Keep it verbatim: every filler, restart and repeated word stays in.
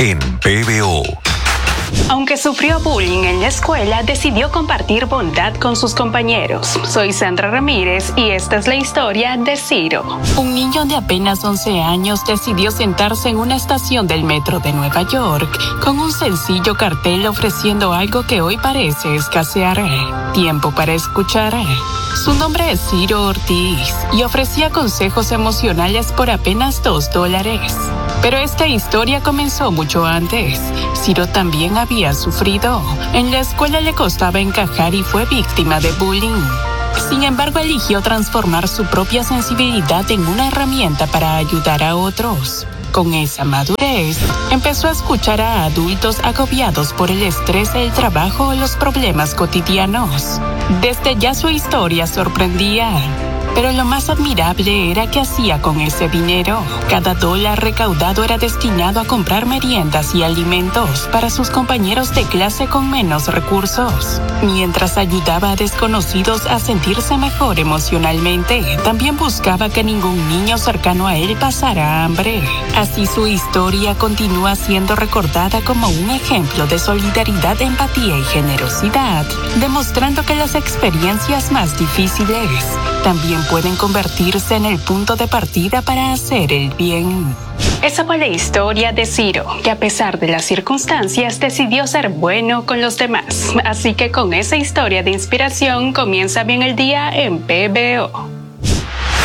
en P B O. Aunque sufrió bullying en la escuela, decidió compartir bondad con sus compañeros. Soy Sandra Ramírez y esta es la historia de Ciro. Un niño de apenas once años decidió sentarse en una estación del metro de Nueva York con un sencillo cartel ofreciendo algo que hoy parece escasear: tiempo para escuchar. Su nombre es Ciro Ortiz y ofrecía consejos emocionales por apenas dos dólares. Pero esta historia comenzó mucho antes. Ciro también había sufrido. En la escuela le costaba encajar y fue víctima de bullying. Sin embargo, eligió transformar su propia sensibilidad en una herramienta para ayudar a otros. Con esa madurez, empezó a escuchar a adultos agobiados por el estrés del trabajo o los problemas cotidianos. Desde ya su historia sorprendía. Pero lo más admirable era qué hacía con ese dinero. Cada dólar recaudado era destinado a comprar meriendas y alimentos para sus compañeros de clase con menos recursos. Mientras ayudaba a desconocidos a sentirse mejor emocionalmente, también buscaba que ningún niño cercano a él pasara hambre. Así su historia continúa siendo recordada como un ejemplo de solidaridad, empatía y generosidad, demostrando que las experiencias más difíciles también pueden convertirse en el punto de partida para hacer el bien. Esa fue la historia de Ciro, que a pesar de las circunstancias decidió ser bueno con los demás. Así que con esa historia de inspiración comienza bien el día en P B O.